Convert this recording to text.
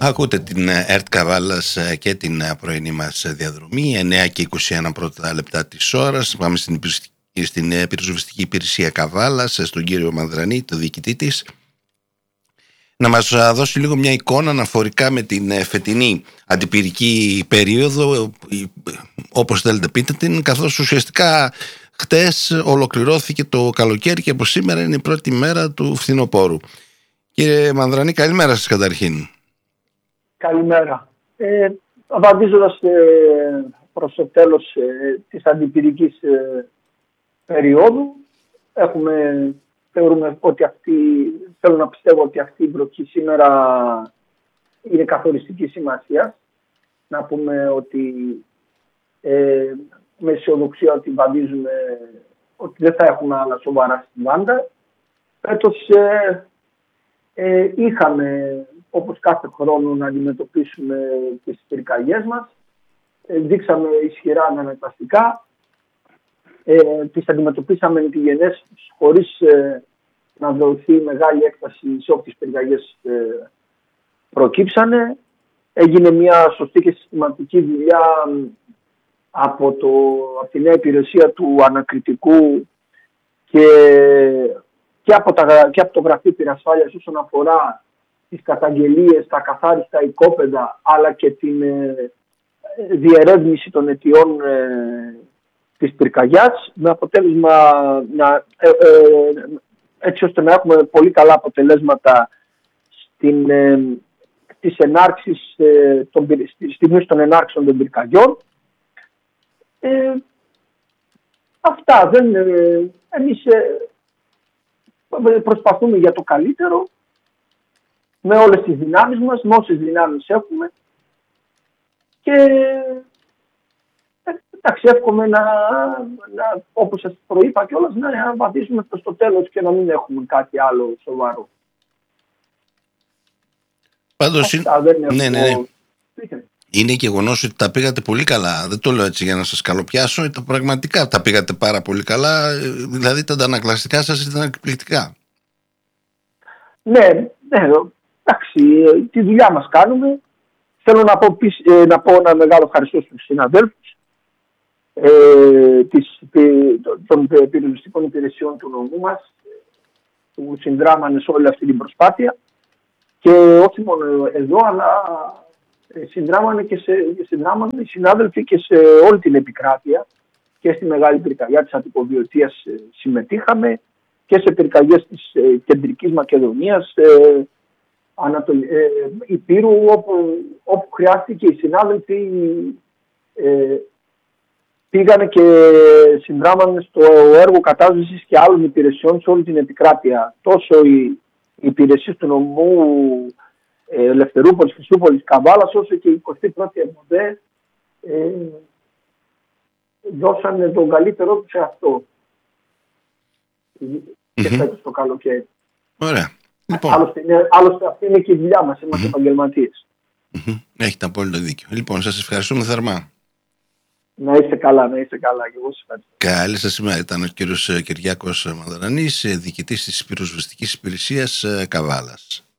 Ακούτε την ΕΡΤ Καβάλας και την πρωινή μας διαδρομή, 9 και 21 πρώτα λεπτά της ώρας. Πάμε στην πυροσβεστική υπηρεσία Καβάλας, στον κύριο Μανδρανή, το διοικητή της, να μας δώσει λίγο μια εικόνα αναφορικά με την φετινή αντιπυρική περίοδο, όπως θέλετε πείτε την, καθώς ουσιαστικά χτες ολοκληρώθηκε το καλοκαίρι και από σήμερα είναι η πρώτη μέρα του φθινοπόρου. Κύριε Μανδρανή, καλημέρα σας καταρχήν. Καλημέρα. Απαντίζοντας προς το τέλος της αντιπυρικής περίοδου, θεωρούμε ότι θέλω να πιστεύω ότι αυτή η βροχή σήμερα είναι καθοριστική σημασία. Να πούμε ότι με αισιοδοξία ότι βαδίζουμε ότι δεν θα έχουμε άλλα σοβαρά συμβάντα. Φέτος είχαμε, όπως κάθε χρόνο, να αντιμετωπίσουμε τις πυρκαγιές μας. Δείξαμε ισχυρά αναναστικά. Τις αντιμετωπίσαμε με τη γενέση τους, χωρίς να δοθεί μεγάλη έκταση σε όποιες πυρκαγιές προκύψανε. Έγινε μια σωστή και συστηματική δουλειά από τη νέα υπηρεσία του ανακριτικού και από το Γραφείο Πυρασφάλειας όσον αφορά τις καταγγελίες, τα καθάριστα οικόπεδα, αλλά και την διερεύνηση των αιτιών της πυρκαγιάς, με αποτέλεσμα έτσι ώστε να έχουμε πολύ καλά αποτελέσματα στις ενάρξεις, στιγμής των ενάρξεων των πυρκαγιών. Αυτά. Εμείς προσπαθούμε για το καλύτερο με όλες τις δυνάμεις μας, με όσες δυνάμεις έχουμε, και εντάξει, εύχομαι όπως σας προείπα κιόλας, να βαδίσουμε προς το τέλος και να μην έχουμε κάτι άλλο σοβαρό. Πάντως ναι. Είναι γεγονός ότι τα πήγατε πολύ καλά. Δεν το λέω έτσι για να σας καλοπιάσω. Πραγματικά τα πήγατε πάρα πολύ καλά. Δηλαδή τα αντανακλαστικά σας ήταν εκπληκτικά. Ναι, εντάξει, τη δουλειά μας κάνουμε. Θέλω να πω ένα μεγάλο ευχαριστώ στους συναδέλφους των πυροσβεστικών υπηρεσιών του νομού μας, που συνδράμανε σε όλη αυτή την προσπάθεια, και όχι μόνο εδώ, αλλά συνδράμανε οι συνάδελφοι και σε όλη την επικράτεια, και στη μεγάλη πυρκαγιά της Αττικοβιωτίας συμμετείχαμε, και σε πυρκαγιές της Κεντρικής Μακεδονίας, Υπήρου, όπου χρειάστηκε, οι συνάδελφοι πήγανε και συνδράμανε στο έργο κατάσβεσης και άλλων υπηρεσιών σε όλη την επικράτεια. Τόσο οι υπηρεσίες του νομού Ελευθερούπολης, Χρυσούπολης, Καβάλας, όσο και η 21η ΕΜΟΔΕ δώσανε τον καλύτερό τους σε αυτό. Και φέτος το καλοκαίρι. Ωραία. Λοιπόν. Άλλωστε αυτή είναι και η δουλειά μας, είμαστε επαγγελματίες. Έχετε απόλυτο δίκιο. Λοιπόν, σας ευχαριστούμε θερμά. Να είστε καλά, και εγώ σας ευχαριστώ. Καλή σας ημέρα. Ήταν ο κύριος Κυριάκος Μανδρανής, διοικητής της πυροσβεστικής υπηρεσίας Καβάλας.